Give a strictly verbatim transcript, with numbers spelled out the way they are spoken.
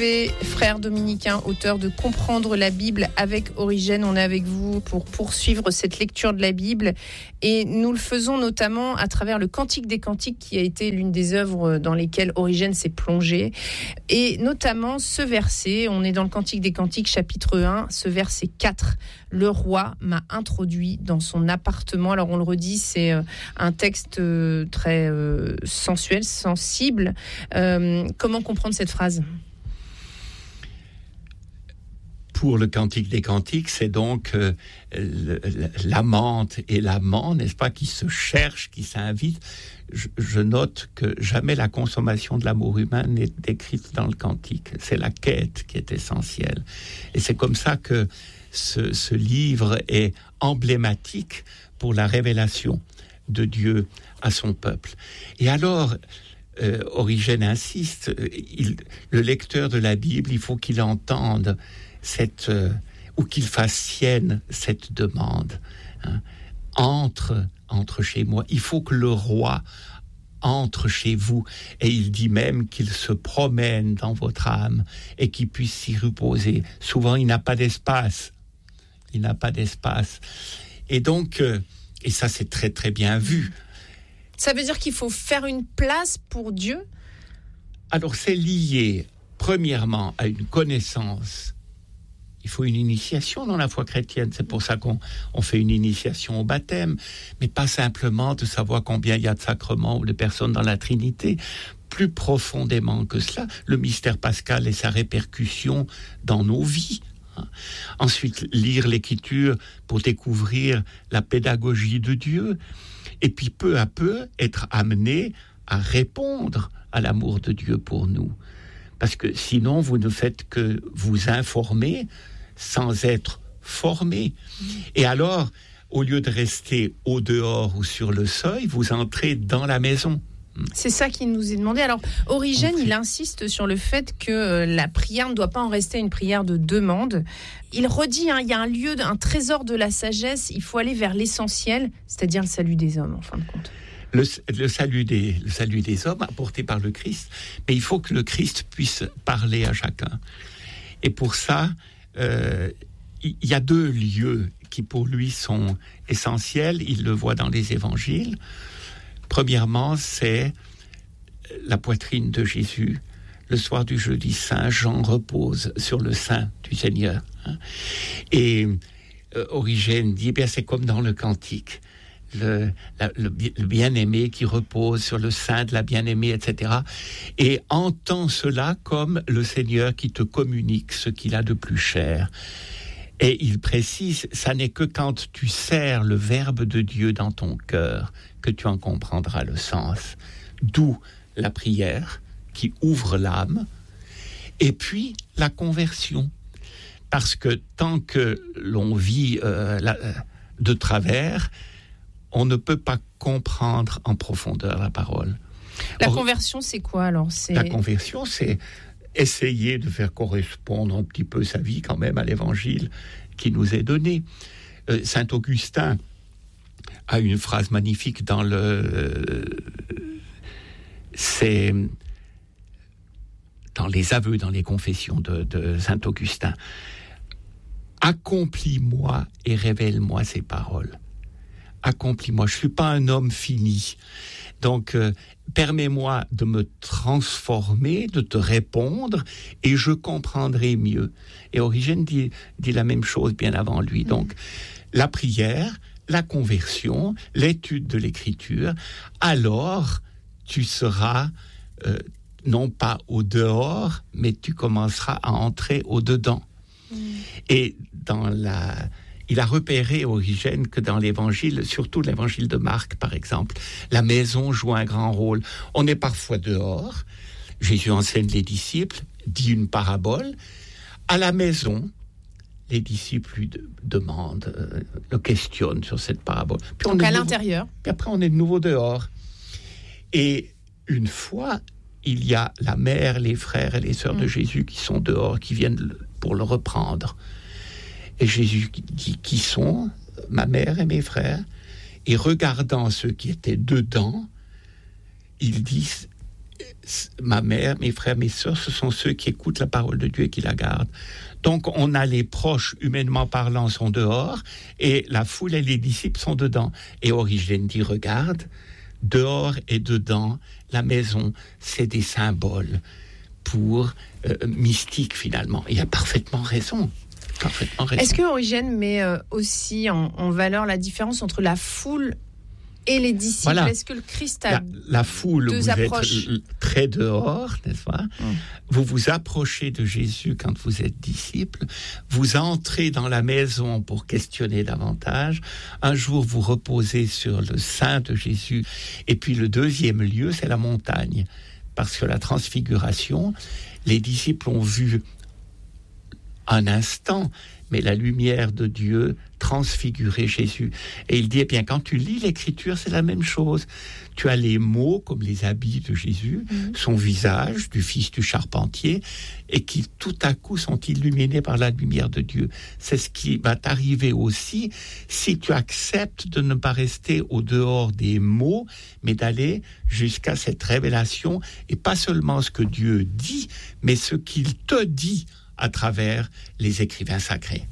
Bouvet, frère dominicain, auteur de Comprendre la Bible avec Origène. On est avec vous pour poursuivre cette lecture de la Bible et nous le faisons notamment à travers le Cantique des Cantiques qui a été l'une des œuvres dans lesquelles Origène s'est plongé et notamment ce verset, on est dans le Cantique des Cantiques chapitre un, ce verset quatre. Le roi m'a introduit dans son appartement. Alors on le redit, c'est un texte très sensuel, sensible. Euh, comment comprendre cette phrase ? Pour le Cantique des Cantiques, c'est donc euh, l'amante et l'amant, n'est-ce pas, qui se cherchent, qui s'invitent. Je, je note que jamais la consommation de l'amour humain n'est décrite dans le Cantique. C'est la quête qui est essentielle. Et c'est comme ça que ce, ce livre est emblématique pour la révélation de Dieu à son peuple. Et alors, euh, Origène insiste, il, le lecteur de la Bible, il faut qu'il entende cette, euh, ou qu'il fasse sienne cette demande. Hein. Entre, entre chez moi. Il faut que le roi entre chez vous. Et il dit même qu'il se promène dans votre âme et qu'il puisse s'y reposer. Souvent, il n'a pas d'espace. Il n'a pas d'espace. Et donc, euh, et ça, c'est très, très bien vu. Ça veut dire qu'il faut faire une place pour Dieu ? Alors, c'est lié, premièrement, à une connaissance. Il faut une initiation dans la foi chrétienne. C'est pour ça qu'on on fait une initiation au baptême. Mais pas simplement de savoir combien il y a de sacrements ou de personnes dans la Trinité. Plus profondément que cela, le mystère pascal et sa répercussion dans nos vies. Ensuite, lire l'Écriture pour découvrir la pédagogie de Dieu. Et puis, peu à peu, être amené à répondre à l'amour de Dieu pour nous. Parce que sinon, vous ne faites que vous informer sans être formé. Et alors, au lieu de rester au dehors ou sur le seuil, vous entrez dans la maison. C'est ça qui nous est demandé. Alors, Origène, il insiste sur le fait que la prière ne doit pas en rester une prière de demande. Il redit, hein, il y a un lieu, un trésor de la sagesse, il faut aller vers l'essentiel, c'est-à-dire le salut des hommes, en fin de compte. Le, le, salut des, le salut des hommes apporté par le Christ, mais il faut que le Christ puisse parler à chacun. Et pour ça, euh, il y a deux lieux qui pour lui sont essentiels, il le voit dans les évangiles. Premièrement, c'est la poitrine de Jésus. Le soir du jeudi saint, Jean repose sur le sein du Seigneur. Et euh, Origène dit, eh bien, c'est comme dans le Cantique. Le, la, le, le bien-aimé qui repose sur le sein de la bien-aimée, et cetera. Et entend cela comme le Seigneur qui te communique ce qu'il a de plus cher. Et il précise, ça n'est que quand tu serres le Verbe de Dieu dans ton cœur que tu en comprendras le sens. D'où la prière qui ouvre l'âme, et puis la conversion. Parce que tant que l'on vit euh, la, de travers, on ne peut pas comprendre en profondeur la parole. La Or, conversion, c'est quoi alors ? c'est... La conversion, c'est essayer de faire correspondre un petit peu sa vie quand même à l'évangile qui nous est donné. Euh, Saint Augustin a une phrase magnifique dans le... Euh, c'est dans les aveux, dans les confessions de, de Saint Augustin. Accomplis-moi et révèle-moi ces paroles. Accomplis-moi. Je ne suis pas un homme fini. Donc, euh, permets-moi de me transformer, de te répondre, et je comprendrai mieux. Et Origène dit, dit la même chose bien avant lui. Donc, la prière, la conversion, l'étude de l'Écriture, alors tu seras euh, non pas au dehors, mais tu commenceras à entrer au dedans. Mmh. Et dans la... Il a repéré, Origène, que dans l'Évangile, surtout l'Évangile de Marc, par exemple, la maison joue un grand rôle. On est parfois dehors, Jésus enseigne les disciples, dit une parabole. À la maison, les disciples lui de, demandent, euh, le questionnent sur cette parabole. Puis on Donc est à nouveau, l'intérieur. Puis après, on est de nouveau dehors. Et une fois, il y a la mère, les frères et les sœurs mmh. de Jésus qui sont dehors, qui viennent pour le reprendre. Et Jésus dit, qui sont ma mère et mes frères ? Et regardant ceux qui étaient dedans, il dit, ma mère, mes frères, mes sœurs, ce sont ceux qui écoutent la parole de Dieu et qui la gardent. Donc, on a les proches, humainement parlant, sont dehors, et la foule et les disciples sont dedans. Et Origène dit, regarde, dehors et dedans, la maison, c'est des symboles pour euh, mystique, finalement. Il a parfaitement raison. Parfaitement raison. Est-ce que Origène met euh, aussi en, en valeur la différence entre la foule et les disciples? Voilà. Est-ce que le Christ a la, la foule, deux vous approches? êtes très dehors, n'est-ce pas? mmh. Vous vous approchez de Jésus quand vous êtes disciple. Vous entrez dans la maison pour questionner davantage. Un jour, vous reposez sur le sein de Jésus. Et puis le deuxième lieu, c'est la montagne. Parce que la transfiguration, les disciples ont vu un instant, mais la lumière de Dieu transfigurait Jésus. Et il dit, eh bien, quand tu lis l'Écriture, c'est la même chose. Tu as les mots, comme les habits de Jésus, mmh. son visage, du fils du charpentier, et qui tout à coup sont illuminés par la lumière de Dieu. C'est ce qui va t'arriver aussi si tu acceptes de ne pas rester au dehors des mots, mais d'aller jusqu'à cette révélation, et pas seulement ce que Dieu dit, mais ce qu'il te dit à travers les écrivains sacrés.